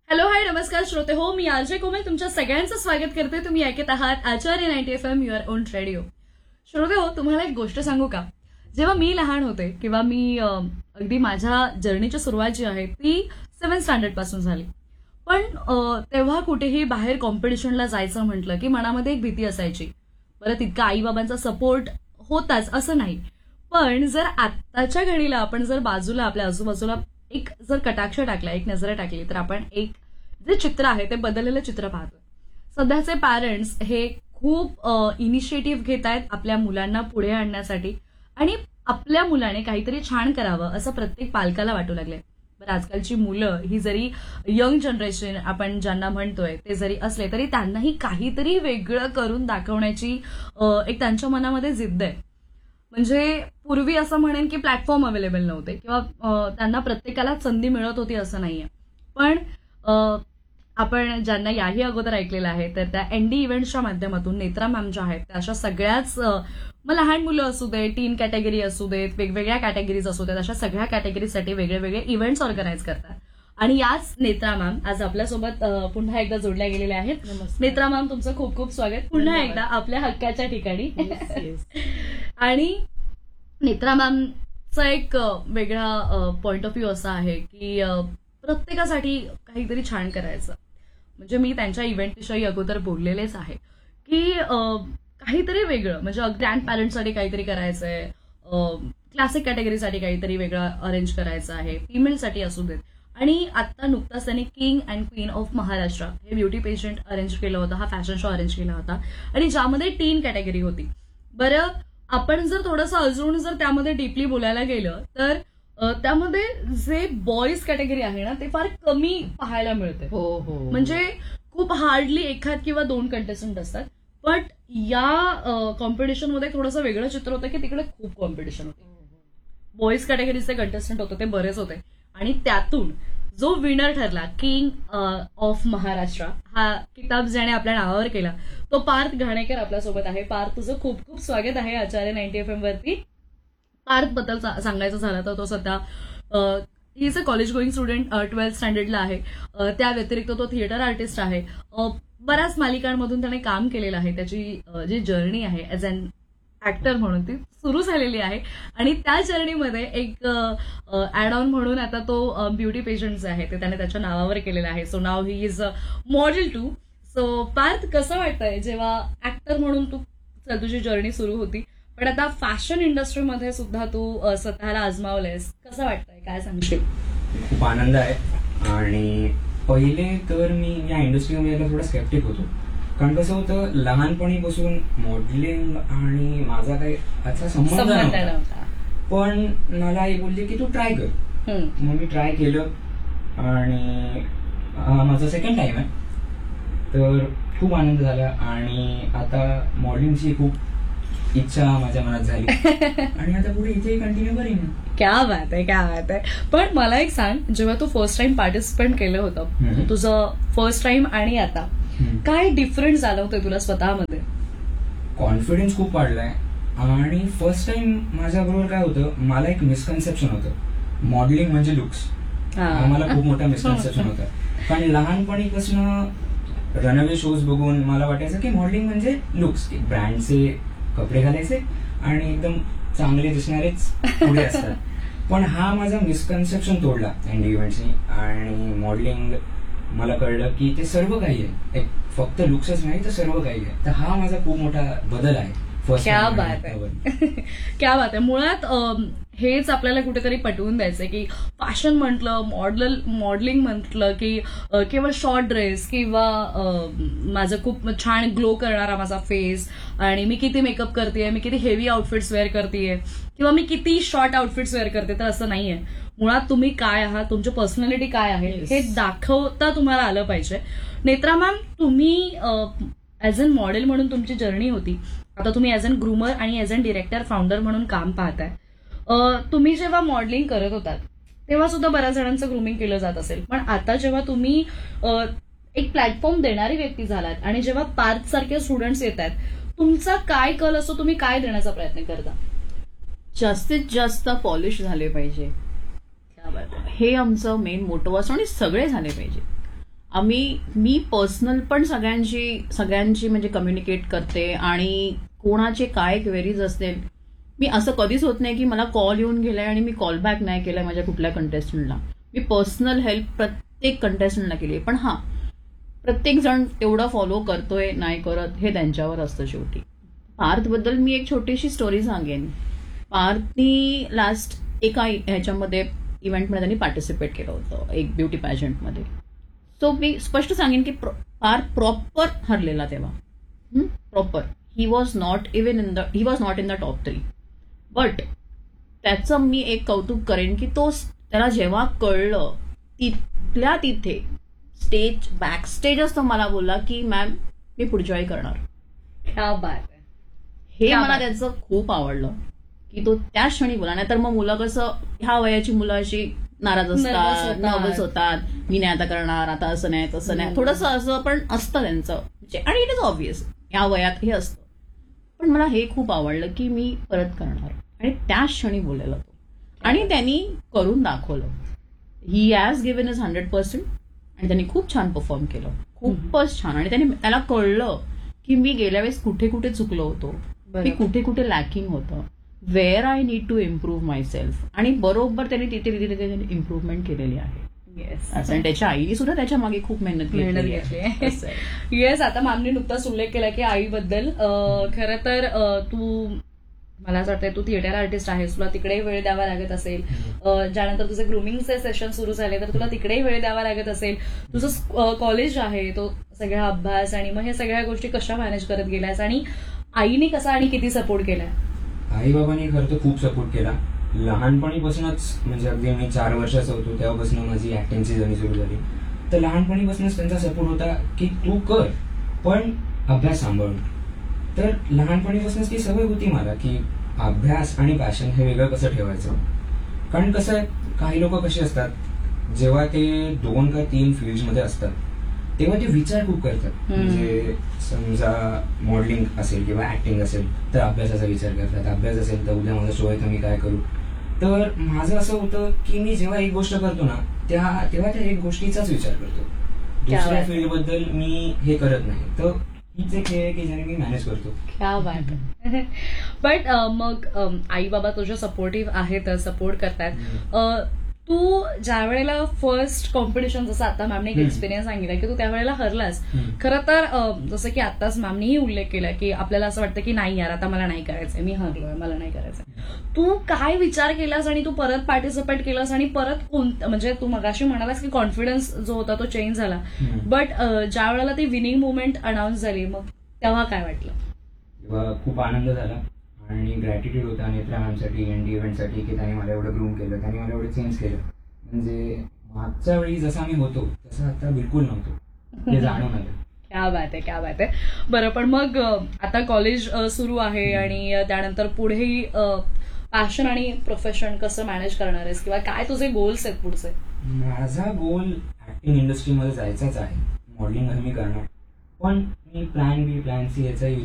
Hello hi नमस्कार श्रोते हो मी आरजे कोमल तुमच्या सगळ्यांचं स्वागत करते. तुम्ही ऐकत आहात आचार्य 90 FM युअर ओन रेडिओ. श्रोते हो तुम्हाला एक गोष्ट सांगू का? जेव्हा मी लहान होते किंवा मी अगदी माझ्या जर्नीची सुरुवात जी आहे ती 7th स्टँडर्ड पासून झाली. पण तेव्हा कुठेही बाहेर कॉम्पिटिशनला जायचं म्हटलं की मनामध्ये एक भीती असायची. बरं तितका आईबाबांचा सपोर्ट होताच असं नाही, पण जर आत्ताच्या घडीला आपण जर बाजूला आपल्या आजूबाजूला एक जर कटाक्ष टाकला, एक नजर टाकली तर आपण एक जे चित्र आहे ते बदललेलं चित्र पाहतो. सध्याचे पॅरेंट्स हे खूप इनिशिएटिव्ह घेत आहेत आपल्या मुलांना पुढे आणण्यासाठी आणि आपल्या मुलाने काहीतरी छान करावं असं प्रत्येक पालकाला वाटू लागले. बरं आजकालची मुलं ही जरी यंग जनरेशन आपण ज्यांना म्हणतोय ते जरी असले तरी त्यांनाही काहीतरी वेगळं करून दाखवण्याची एक त्यांच्या मनामध्ये जिद्द आहे. म्हणजे पूर्वी असं म्हणेन की प्लॅटफॉर्म अवेलेबल नव्हते किंवा त्यांना प्रत्येकाला संधी मिळत होती असं नाहीये. पण आपण ज्यांना याही अगोदर ऐकलेलं आहे तर त्या एनडी इव्हेंट्सच्या माध्यमातून नेत्रा मॅम ज्या आहेत त्या अशा सगळ्याच मग लहान मुलं असू देत, टीन कॅटेगरी असू देत, वेगवेगळ्या कॅटेगरीज असू देत, अशा सगळ्या कॅटेगरीसाठी वेगळे वेगळे इव्हेंट्स ऑर्गनाईज करतात. आणि याच नेत्रा मॅम आज आपल्यासोबत पुन्हा एकदा जोडल्या गेलेल्या आहेत. नेत्रा मॅम तुमचं खूप खूप स्वागत पुन्हा एकदा आपल्या हक्काच्या ठिकाणी. आणि नेत्रा मॅमचा एक वेगळा पॉइंट ऑफ व्ह्यू असा आहे की प्रत्येकासाठी काहीतरी छान करायचं. म्हणजे मी त्यांच्या इव्हेंटविषयी अगोदर बोललेलेच आहे की काहीतरी वेगळं म्हणजे ग्रँड पॅरेंट्ससाठी काहीतरी करायचंय, क्लासिक कॅटेगरीसाठी काहीतरी वेगळं अरेंज करायचं आहे, फिमेलसाठी असू देत. आणि आता नुकताच त्यांनी king and queen of Maharashtra हे ब्युटी पेशंट अरेंज केलं होतं, हा फॅशन शो अरेंज केला होता आणि ज्यामध्ये टीन कॅटेगरी होती. बरं आपण जर थोडंसं अजून जर त्यामध्ये डीपली बोलायला गेलं तर त्यामध्ये जे बॉईज कॅटेगरी आहे ना ते फार कमी पाहायला मिळते. म्हणजे खूप हार्डली एखाद किंवा दोन कंटेस्टंट असतात. बट या कॉम्पिटिशनमध्ये थोडंसं वेगळं चित्र होतं की तिकडे खूप कॉम्पिटिशन होते. बॉईज कॅटेगरीचे कंटेस्टंट होते ते बरेच होते आणि त्यातून जो विनर ठरला किंग ऑफ महाराष्ट्र हा किताब ज्याने आपल्या नावावर केला तो पार्थ घाणेकर आपल्यासोबत आहे. पार्थ तुझं खूप खूप स्वागत आहे आचार्य 90 FM वरती. पार्थ बद्दल सांगायचं झालं तर तो सध्या he is a college going student 12th स्टँडर्डला आहे. त्या व्यतिरिक्त तो थिएटर आर्टिस्ट आहे. बऱ्याच मालिकांमधून त्याने काम केलेलं आहे. त्याची जी जर्नी आहे ऍज अन ऍक्टर म्हणून ती सुरू झालेली आहे आणि त्या जर्नीमध्ये एक ऍड ऑन म्हणून आता तो ब्युटी पेशंट आहे ते त्याने त्याच्या नावावर केलेलं आहे. So now he is model to. So Parth कसं वाटतंय जेव्हा ऍक्टर म्हणून तुझी जर्नी सुरू होती पण आता फॅशन इंडस्ट्रीमध्ये सुद्धा तू स्वतःला आजमावलंयस, कसं वाटतंय, काय सांगशील? खूप आनंद आहे. आणि पहिले तर मी या इंडस्ट्रीमध्ये थोडा स्केप्टिक होतो कारण कसं होतं लहानपणीपासून मॉडेलिंग आणि माझा काही असा संबंध नव्हता. पण मला आई बोलली की तू ट्राय कर. मग मी ट्राय केलं आणि माझा सेकंड टाइम आहे तर खूप आनंद झाला आणि आता मॉडेलिंगची खूप इच्छा माझ्या मनात झाली आणि आता पुढे इथे कंटिन्यू करीन. क्या बात आहे, क्या बात आहे. पण मला एक सांग, जेव्हा तू फर्स्ट टाइम पार्टिसिपेट केलं होतं तुझं फर्स्ट टाइम आणि आता काय डिफरन्स जाणवतोय तुला स्वतःमध्ये? कॉन्फिडन्स खूप वाढलाय. आणि फर्स्ट टाइम माझ्याबरोबर काय होतं, मला एक मिसकन्सेप्शन होतं मॉडेलिंग म्हणजे लुक्स. मला खूप मोठा मिसकन्सेप्शन होतं कारण लहानपणीपासून रनअवे शोज बघून मला वाटायचं की मॉडेलिंग म्हणजे लुक्स, ब्रँडचे कपडे घालायचे आणि एकदम चांगले दिसणारेच पुढे असतात. पण हा माझा मिसकन्सेप्शन तोडला एनडी इव्हेंट्सनी आणि मॉडेलिंग मला कळलं की ते सर्व काही आहे, फक्त लुक्सच नाही तर सर्व काही आहे. तर हा माझा खूप मोठा बदल आहे. क्या बात आहे, क्या बात आहे. मुळात हेच आपल्याला कुठेतरी पटवून द्यायचंय की फॅशन म्हटलं, मॉडेलिंग म्हटलं की केवळ शॉर्ट ड्रेस किंवा माझं खूप छान ग्लो करणारा माझा फेस आणि मी किती मेकअप करतेय, मी किती हेवी आउटफिट्स वेअर करतेय किंवा मी किती शॉर्ट आउटफिट्स वेअर करते, तर असं नाहीये. मुळात तुम्ही काय आहात, तुमची पर्सनॅलिटी काय आहे हे दाखवता तुम्हाला आलं पाहिजे. नेत्रा मॅम, तुम्ही ऍज अन मॉडेल म्हणून तुमची जर्नी होती, आता तुम्ही ऍज अन ग्रूमर आणि ऍज अन डिरेक्टर फाउंडर म्हणून काम पाहताय. तुम्ही जेव्हा मॉडेलिंग करत होतात तेव्हा सुद्धा बऱ्याच जणांचं ग्रूमिंग केलं जात असेल, पण आता जेव्हा तुम्ही एक प्लॅटफॉर्म देणारी व्यक्ती झालात आणि जेव्हा पार्थ सारखे स्टुडंट्स येत आहेत, तुमचा काय कल असतो, तुम्ही काय देण्याचा प्रयत्न करता? जास्तीत जास्त पॉलिश झाले पाहिजे हे आमचं मेन मोटो असतो आणि सगळे झाले पाहिजे. मी पर्सनल पण सगळ्यांची म्हणजे कम्युनिकेट करते, आणि कोणाचे काय क्वेरीज असतील, मी असं कधीच होत नाही की मला कॉल येऊन गेलाय आणि मी कॉल बॅक नाही केलाय माझ्या कुठल्या कंटेस्टंटला. मी पर्सनल हेल्प प्रत्येक कंटेस्टंटला केली, पण हा प्रत्येक जण तेवढं फॉलो करतोय नाही करत हे त्यांच्यावर असतं शेवटी. पार्थबद्दल मी एक छोटीशी स्टोरी सांगेन. पार्थनी लास्ट एका ह्याच्यामध्ये इव्हेंटमध्ये त्यांनी पार्टिसिपेट केलं होतं, एक ब्युटी पॅजंटमध्ये. सो मी स्पष्ट सांगेन की पार्थ प्रॉपर हरलेला तेव्हा, proper. He was not in the top 3. But त्याचं मी एक कौतुक करेन की त्याला जेव्हा कळलं तिथल्या तिथे बॅक स्टेजच तो मला बोलला की मॅम मी पुढच्या वेळी करणार. क्या बात आहे. हे क्या मला बात. त्याचं खूप आवडलं की तो त्या क्षणी बोला. नाहीतर मग मुलं कसं, ह्या वयाची मुलं अशी नाराज Nervous असतात, होतात. नर्वस होतात, मी नाही आता करणार, आता असं नाही तसं नाही, थोडंसं असं पण असतं त्यांचं म्हणजे, आणि इट इज ऑब्विस ह्या वयात हे असतं. पण मला हे खूप आवडलं की मी परत करणार, आणि त्या क्षणी बोललेला तो, आणि त्यांनी करून दाखवलं. ही हॅज गिव्हन इज 100%, आणि त्यांनी खूप छान परफॉर्म केलं, खूपच छान. आणि त्याला कळलं की मी गेल्या वेळेस कुठे कुठे चुकलो होतो, मी कुठे कुठे लॅकिंग होतं, wear I need to improve my self, आणि बरोबर त्यांनी तिथे इम्प्रूव्हमेंट केलेली आहे. येस. आणि त्याच्या आईने सुद्धा त्याच्या मागे खूप मेहनत घेतली आहे. येस. आता मॅमने नुकताच उल्लेख केला की आईबद्दल. खरं तर तू, मला असं वाटतं तू थिएटर आर्टिस्ट आहेस, तुला तिकडेही वेळ द्यावा लागत असेल. ज्यानंतर तुझे ग्रुमिंगचे सेशन सुरू झाले तर तुला तिकडेही वेळ द्यावा लागत असेल. तुझं कॉलेज आहे, तो सगळा अभ्यास, आणि मग हे सगळ्या गोष्टी कशा मॅनेज करत गेल्यास, आणि आईने कसा आणि किती सपोर्ट केलाय? आई बाबांनी खरं तर खूप सपोर्ट केला. लहानपणीपासूनच, म्हणजे अगदी मी 4 वर्षाचा होतो तेव्हापासून माझी ऍक्टिंगची जर्नी सुरू झाली. तर लहानपणीपासूनच त्यांचा सपोर्ट होता की तू कर, पण अभ्यास सांभाळून. तर लहानपणीपासूनच ती सवय होती मला की अभ्यास आणि पॅशन हे वेगळं कसं ठेवायचं. कारण कसं आहे, काही लोक कसे असतात, जेव्हा ते 2 का 3 फील्डमध्ये असतात तेव्हा ते विचार खूप करतात. म्हणजे समजा मॉडेलिंग असेल किंवा ऍक्टिंग असेल तर अभ्यासाचा विचार करतात, अभ्यास असेल तर उद्या माझा शो आहे तर मी काय करू. तर माझं असं होतं की मी जेव्हा एक गोष्ट करतो ना तेव्हा त्या एक गोष्टीचाच विचार करतो, दुसऱ्या फील्ड बद्दल मी हे करत नाही. तर हीच एक हे आहे की ज्याने मी मॅनेज करतो. क्या बात. बट मग आई बाबा तुझे सपोर्टिव्ह आहेत, सपोर्ट करतात. तू ज्या वेळेला फर्स्ट कॉम्पिटिशन, जसं आता मॅमने एक एक्सपिरियन्स सांगितला की तू त्यावेळेला हरलास. खरं तर जसं की आताच मॅमनेही उल्लेख केला की आपल्याला असं वाटतं की नाही यार आता मला नाही करायचंय, मी हरलोय, मला नाही करायचंय. तू काय विचार केलास आणि तू परत पार्टिसिपेट केलास, आणि परत म्हणजे तू मगाशी म्हणालास की कॉन्फिडन्स जो होता तो चेंज झाला, बट ज्या वेळेला ती विनिंग मुवमेंट अनाऊन्स झाली मग तेव्हा काय वाटलं? तेव्हा खूप आनंद झाला आणि ग्रॅटिट्यूड होता नेत्रा मॅमसाठी, एनडी इव्हेंटसाठी की त्यांनी मला एवढं ग्रूम केलं, त्यांनी मला एवढं चेंज केलं. म्हणजे मागच्या वेळी जसा मी होतो तसं आता बिलकुल नव्हतो, हे जाणून आलं. क्या बात आहे, क्या बात आहे. बरं, पण मग आता कॉलेज सुरू आहे आणि त्यानंतर पुढेही पॅशन आणि प्रोफेशन कसं मॅनेज करणार आहेस, किंवा काय तुझे गोल्स आहेत पुढचे? माझा गोल ऍक्टिंग इंडस्ट्रीमध्ये जायचाच आहे, मॉडेलिंग मी करणार. पण मी प्लॅन बी प्लॅन सी याचा